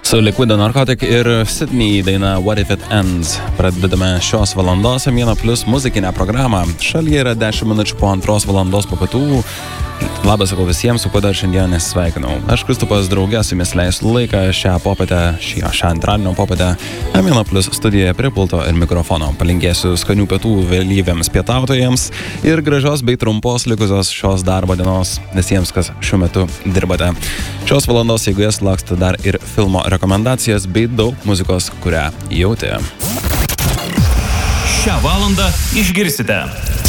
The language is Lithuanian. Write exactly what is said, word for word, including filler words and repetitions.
Su Liquid Narcotic ir Sydney daina What If It Ends. Pradedame šios valandos Amino Plus muzikinę programą. Šalyje yra dešimt minučių po antros valandos po pietų. Labas, sakau visiems, su kuo dar šiandien nesveikinau. Aš Kristupas draugė su jumis leisiu laiką šią popietę, šią, šią antradienio popietę Amino Plus studijoje prie pulto ir mikrofono. Palinkėsiu skanių pietų vėlyviams pietautojams ir gražios bei trumpos likusios šios darbo dienos visiems, kas šiuo metu dirbate. Šios valandos eigoje sulauksite dar ir filmo rekomendacijas bei daug muzikos, kurią jautė. Šią valandą išgirsite